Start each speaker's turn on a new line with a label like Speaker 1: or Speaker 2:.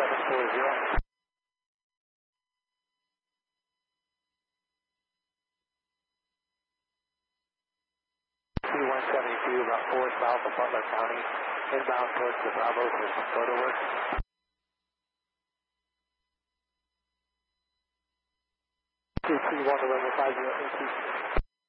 Speaker 1: C-172, about 4 south of Butler County, inbound towards the Bravo for some photo work. C-1 1150,